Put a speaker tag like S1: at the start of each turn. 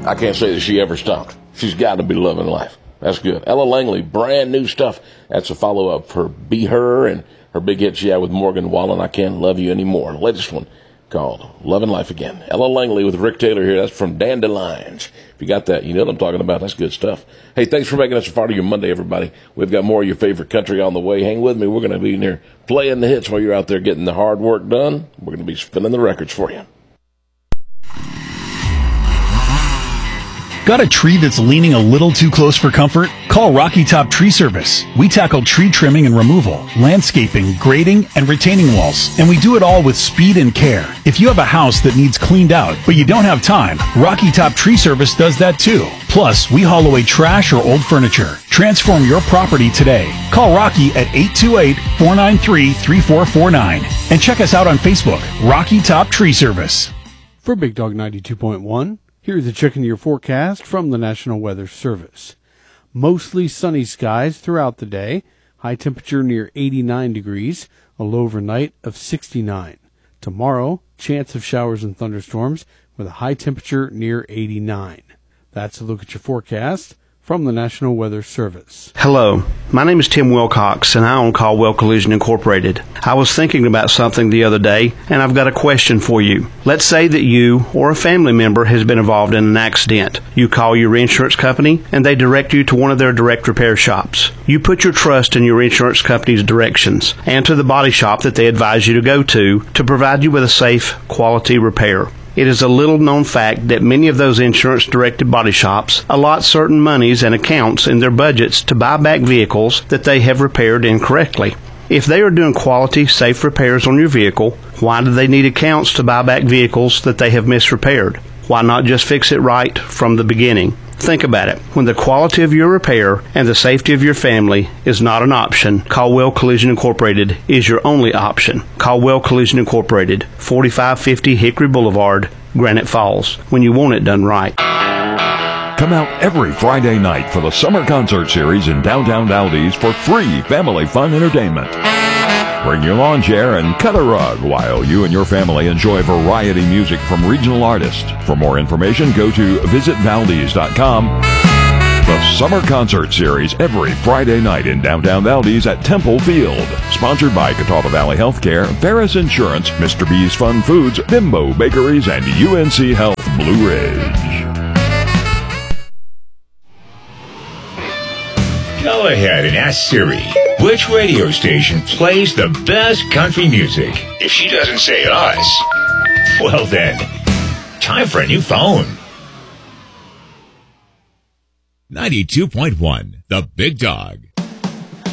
S1: I can't say that she ever stopped. She's got to be loving life. That's good. Ella Langley, brand new stuff. That's a follow-up for Be Her and her big hit she had with Morgan Wallen, I Can't Love You Anymore. The latest one called Loving Life Again. Ella Langley with Rick Taylor here. That's from Dandelions. If you got that, you know what I'm talking about. That's good stuff. Hey, thanks for making us a part of your Monday, everybody. We've got more of your favorite country on the way. Hang with me. We're going to be in there playing the hits while you're out there getting the hard work done. We're going to be spinning the records for you.
S2: Got a tree that's leaning a little too close for comfort? Call Rocky Top Tree Service. We tackle tree trimming and removal, landscaping, grading, and retaining walls. And we do it all with speed and care. If you have a house that needs cleaned out, but you don't have time, Rocky Top Tree Service does that too. Plus, we haul away trash or old furniture. Transform your property today. Call Rocky at 828-493-3449. And check us out on Facebook, Rocky Top Tree Service.
S3: For Big Dog 92.1, here's a check into your forecast from the National Weather Service. Mostly sunny skies throughout the day. High temperature near 89 degrees. A low overnight of 69. Tomorrow, chance of showers and thunderstorms with a high temperature near 89. That's a look at your forecast from the National Weather Service.
S4: Hello, my name is Tim Wilcox, and I own Caldwell Collision Incorporated. I was thinking about something the other day, and I've got a question for you. Let's say that you or a family member has been involved in an accident. You call your insurance company, and they direct you to one of their direct repair shops. You put your trust in your insurance company's directions and to the body shop that they advise you to go to provide you with a safe, quality repair. It is a little-known fact that many of those insurance-directed body shops allot certain monies and accounts in their budgets to buy back vehicles that they have repaired incorrectly. If they are doing quality, safe repairs on your vehicle, why do they need accounts to buy back vehicles that they have misrepaired? Why not just fix it right from the beginning? Think about it. When the quality of your repair and the safety of your family is not an option, Caldwell Collision Incorporated is your only option. Caldwell Collision Incorporated, 4550 Hickory Boulevard, Granite Falls, when you want it done right.
S5: Come out every Friday night for the Summer Concert Series in downtown Valdez for free family fun entertainment. Bring your lawn chair and cut a rug while you and your family enjoy variety music from regional artists. For more information, go to visitvaldez.com. The Summer Concert Series every Friday night in downtown Valdez at Temple Field. Sponsored by Catawba Valley Healthcare, Ferris Insurance, Mr. B's Fun Foods, Bimbo Bakeries, and UNC Health Blue Ridge.
S6: Go ahead and ask Siri, which radio station plays the best country music? If she doesn't say us, well then, time for a new phone.
S7: 92.1, The Big Dog.